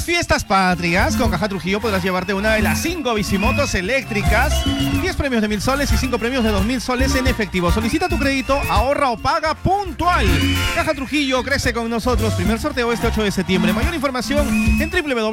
fiestas patrias, con Caja Trujillo podrás llevarte una de las 5 bicimotos eléctricas, 10 premios de 1.000 soles y 5 premios de 2.000 soles en efectivo. Solicita tu crédito, ahorra o paga puntual. Caja Trujillo crece con nosotros. Primer sorteo este 8 de septiembre. Mayor información en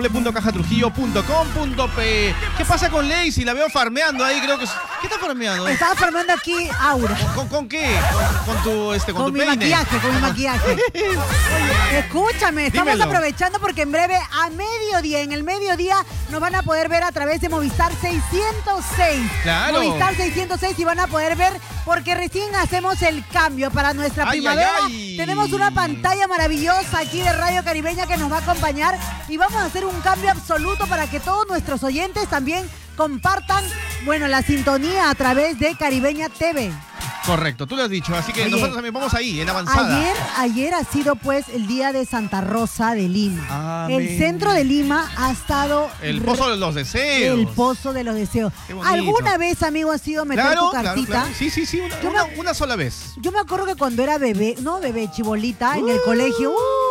www.cajatrujillo.com.pe. ¿Qué pasa con Lacey? La veo farmeando ahí, creo que... ¿Qué está farmeando? Estaba farmeando aquí Aura. ¿Con qué? ¿Con tu mi peine? Maquillaje, con mi maquillaje. Oye, escúchame, estamos Dímelo. aprovechando porque en breve, a mediodía, en el mediodía, nos van a poder ver a través de Movistar 606. Claro. Movistar 606 y van a poder ver porque recién hacemos el cambio para nuestra primavera. Ay. Tenemos una pantalla maravillosa aquí de Radio Caribeña que nos va a acompañar y vamos a hacer un cambio absoluto para que todos nuestros oyentes también compartan, bueno, la sintonía a través de Caribeña TV. Correcto, tú lo has dicho, así que Oye, nosotros también vamos ahí, en avanzada. Ayer ha sido pues el día de Santa Rosa de Lima. Amén. El centro de Lima ha estado... El pozo de los deseos. El pozo de los deseos. Qué bonito. ¿Alguna vez, amigo, has sido meter tu cartita? Claro. Sí, una sola vez. Yo me acuerdo que cuando era bebé, chibolita, en el colegio,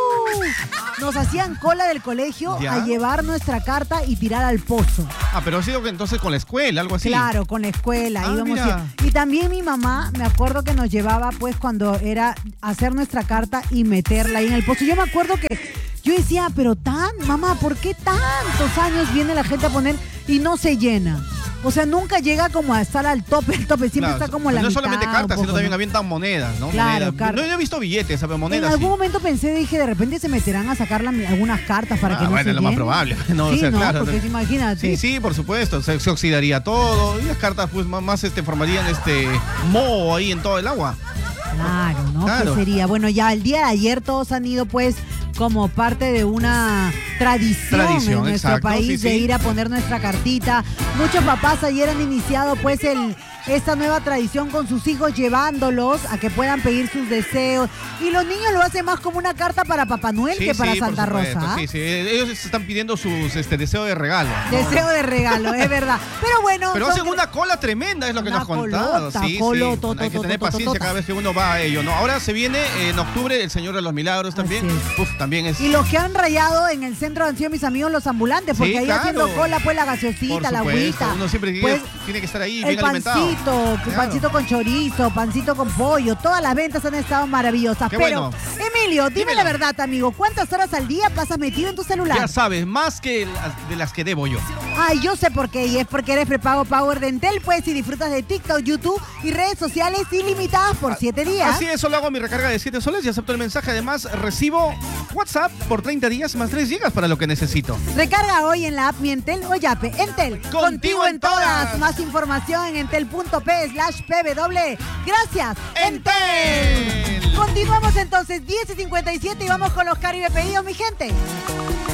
nos hacían cola del colegio ¿Ya? a llevar nuestra carta y tirar al pozo. Pero ha sido entonces con la escuela, algo así. Claro, con la escuela. Íbamos mira. y también mi mamá, me acuerdo que nos llevaba pues cuando era hacer nuestra carta y meterla ahí en el pozo. Yo me acuerdo que yo decía, pero mamá, ¿por qué tantos años viene la gente a poner y no se llena? O sea, nunca llega como a estar al tope, siempre está como la no mitad. No solamente cartas, sino también ¿no? avientan monedas, ¿no? Claro, monedas. No he visto billetes, pero monedas. En algún sí. momento dije, de repente se meterán a sacar algunas cartas para que no bueno, se es lo más llenen. probable. No, Sí, o sea, no, claro, porque imagínate. Sí, por supuesto. Se oxidaría todo. Y las cartas, pues, más formarían moho ahí en todo el agua. Claro, ¿no? Claro. ¿Qué sería? Bueno, ya el día de ayer todos han ido, pues, como parte de una tradición en nuestro exacto, país sí. de ir a poner nuestra cartita. Muchos papás ayer han iniciado, pues, esta nueva tradición con sus hijos, llevándolos a que puedan pedir sus deseos. Y los niños lo hacen más como una carta para Papá Noel que para Santa Rosa. Sí. Ellos están pidiendo sus deseos de regalo. Deseo de regalo, es verdad. Pero bueno. Pero hacen una cola tremenda, es lo que nos has contado. Sí. Hay que tener paciencia cada vez que uno va a ello, ¿no? Ahora se viene en octubre el Señor de los Milagros también. También es. Y los que han rayado en el centro han sido mis amigos los ambulantes, porque ahí haciendo cola, pues la gaseosita, la agüita. Uno siempre pues, tiene que estar ahí el bien alimentado. Pancito con chorizo, pancito con pollo, todas las ventas han estado maravillosas. Pero, Emilio, dime la verdad, amigo, ¿cuántas horas al día pasas metido en tu celular? Ya sabes, más que de las que debo yo. Ay, yo sé por qué, y es porque eres prepago Power de Entel, pues, y disfrutas de TikTok, YouTube y redes sociales ilimitadas por 7 días. Así es, solo hago mi recarga de 7 soles y acepto el mensaje. Además, recibo WhatsApp por 30 días más 3 gigas para lo que necesito. Recarga hoy en la app Mi Entel o Yape. Entel, contigo en todas. Más información en entel.p/pw. Gracias, Entel. Continuamos entonces, 10:57 y vamos con los Caribe pedidos, mi gente.